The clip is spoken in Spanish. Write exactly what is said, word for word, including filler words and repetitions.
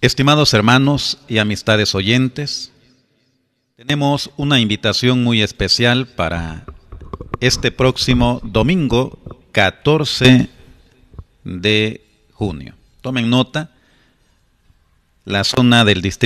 Estimados hermanos y amistades oyentes, tenemos una invitación muy especial para este próximo domingo catorce de junio. Tomen nota, la zona del distrito